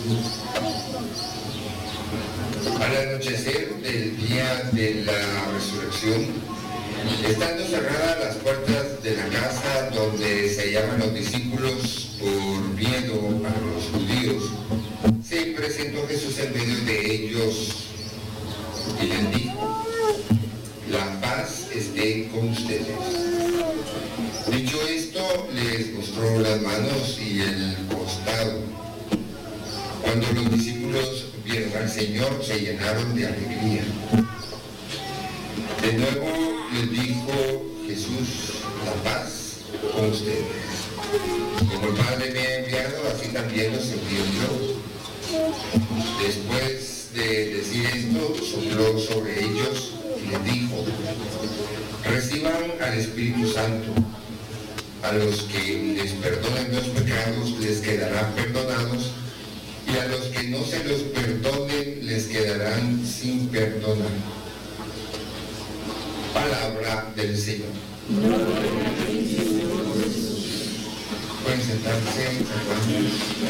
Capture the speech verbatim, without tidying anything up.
Al anochecer del día de la resurrección, estando cerradas las puertas de la casa donde se hallaban los discípulos por miedo a los judíos, se presentó Jesús en medio de ellos y les dijo: la paz esté con ustedes. Dicho esto, les mostró las manos y el costado. Cuando los discípulos vieron al Señor, se llenaron de alegría. De nuevo les dijo Jesús: la paz con ustedes. Como el Padre me ha enviado, así también los envío yo. Después de decir esto, sopló sobre ellos y les dijo: reciban al Espíritu Santo. A los que les perdonen los pecados les quedarán perdonados, y a los que no se los perdonen les quedarán sin perdonar. Palabra del Señor. Pueden sentarse, hermanos.